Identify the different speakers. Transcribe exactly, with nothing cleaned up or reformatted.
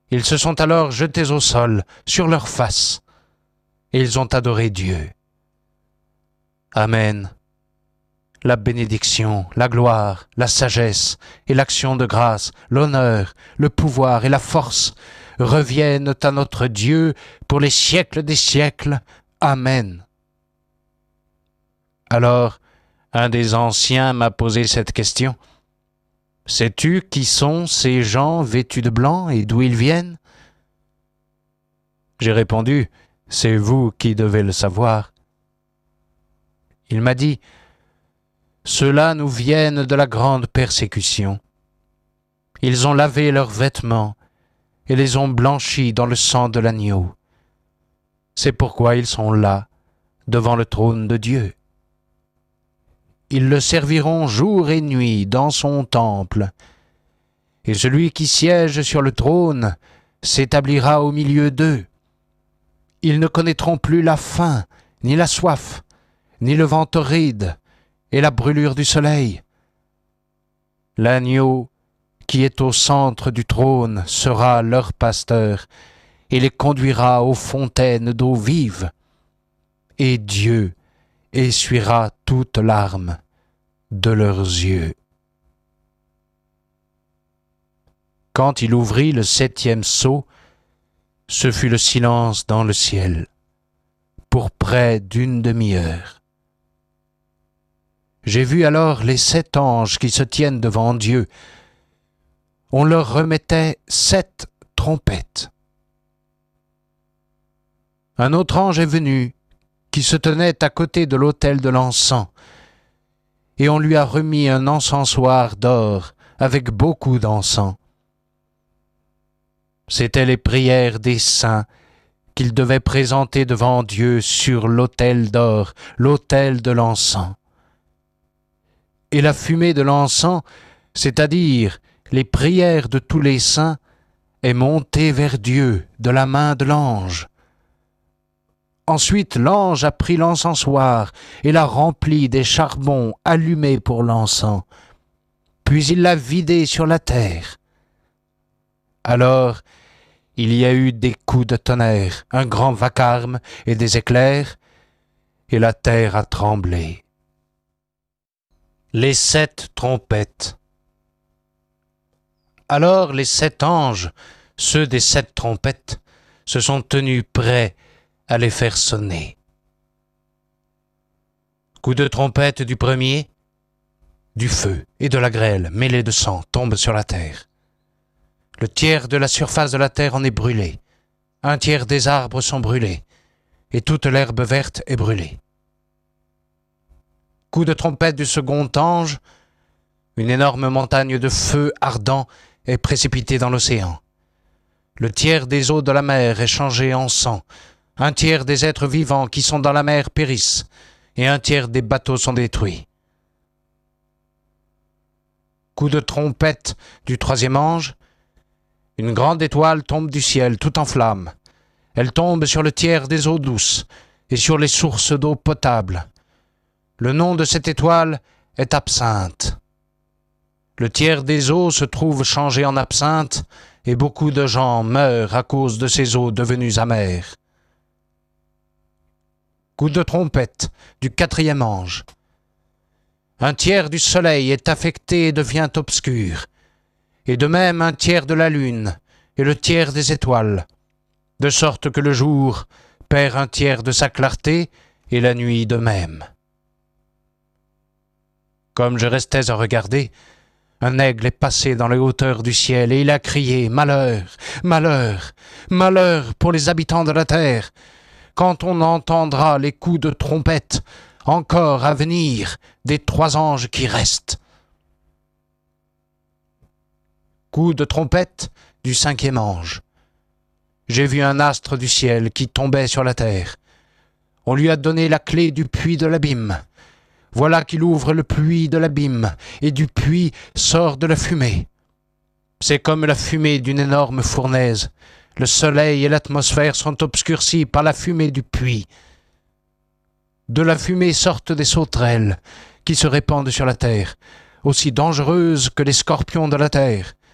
Speaker 1: Ils se sont alors jetés au sol, sur leurs faces, et ils ont adoré Dieu. Amen. La bénédiction, la gloire, la sagesse et l'action de grâce, l'honneur, le pouvoir et la force reviennent à notre Dieu pour les siècles des siècles. Amen. Alors, un des anciens m'a posé cette question. Sais-tu qui sont ces gens vêtus de blanc et d'où ils viennent? J'ai répondu, c'est vous qui devez le savoir. Il m'a dit, ceux-là nous viennent de la grande persécution. Ils ont lavé leurs vêtements et les ont blanchis dans le sang de l'agneau. C'est pourquoi ils sont là, devant le trône de Dieu. Ils le serviront jour et nuit dans son temple, et celui qui siège sur le trône s'établira au milieu d'eux. Ils ne connaîtront plus la faim, ni la soif, ni le vent torride, et la brûlure du soleil. L'agneau qui est au centre du trône sera leur pasteur, et les conduira aux fontaines d'eau vive, et Dieu essuiera toute larme de leurs yeux. Quand il ouvrit le septième sceau, ce fut le silence dans le ciel, pour près d'une demi-heure. J'ai vu alors les sept anges qui se tiennent devant Dieu. On leur remettait sept trompettes. Un autre ange est venu, qui se tenait à côté de l'autel de l'encens, et on lui a remis un encensoir d'or avec beaucoup d'encens. C'étaient les prières des saints qu'il devait présenter devant Dieu sur l'autel d'or, l'autel de l'encens. Et la fumée de l'encens, c'est-à-dire les prières de tous les saints, est montée vers Dieu de la main de l'ange. Ensuite, l'ange a pris l'encensoir et l'a rempli des charbons allumés pour l'encens. Puis il l'a vidé sur la terre. Alors, il y a eu des coups de tonnerre, un grand vacarme et des éclairs, et la terre a tremblé. Les sept trompettes. Alors les sept anges, ceux des sept trompettes, se sont tenus prêts à les faire sonner. Coup de trompette du premier, du feu et de la grêle mêlés de sang tombent sur la terre. Le tiers de la surface de la terre en est brûlé, un tiers des arbres sont brûlés, et toute l'herbe verte est brûlée. Coup de trompette du second ange, une énorme montagne de feu ardent est précipitée dans l'océan. Le tiers des eaux de la mer est changé en sang, un tiers des êtres vivants qui sont dans la mer périssent, et un tiers des bateaux sont détruits. Coup de trompette du troisième ange, une grande étoile tombe du ciel tout en flammes. Elle tombe sur le tiers des eaux douces et sur les sources d'eau potable. Le nom de cette étoile est absinthe. Le tiers des eaux se trouve changé en absinthe et beaucoup de gens meurent à cause de ces eaux devenues amères. Coup de trompette du quatrième ange. Un tiers du soleil est affecté et devient obscur, et de même un tiers de la lune et le tiers des étoiles, de sorte que le jour perd un tiers de sa clarté et la nuit de même. Comme je restais à regarder, un aigle est passé dans les hauteurs du ciel et il a crié « Malheur, malheur, malheur pour les habitants de la terre !» Quand on entendra les coups de trompette encore à venir des trois anges qui restent. Coup de trompette du cinquième ange. J'ai vu un astre du ciel qui tombait sur la terre. On lui a donné la clé du puits de l'abîme. Voilà qu'il ouvre le puits de l'abîme, et du puits sort de la fumée. C'est comme la fumée d'une énorme fournaise. Le soleil et l'atmosphère sont obscurcis par la fumée du puits. De la fumée sortent des sauterelles qui se répandent sur la terre, aussi dangereuses que les scorpions de la terre.